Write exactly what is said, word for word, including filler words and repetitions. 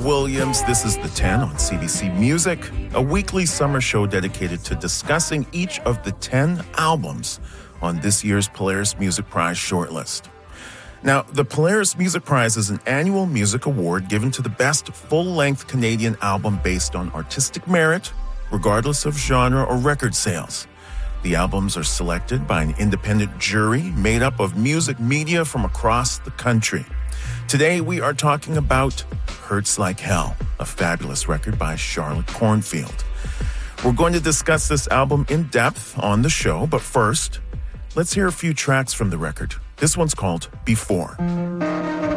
Williams. This is The ten on C B C Music, a weekly summer show dedicated to discussing each of the ten albums on this year's Polaris Music Prize shortlist. Now, the Polaris Music Prize is an annual music award given to the best full-length Canadian album based on artistic merit, regardless of genre or record sales. The albums are selected by an independent jury made up of music media from across the country. Today, we are talking about Hurts Like Hell, a fabulous record by Charlotte Cornfield. We're going to discuss this album in depth on the show, but first, let's hear a few tracks from the record. This one's called Before.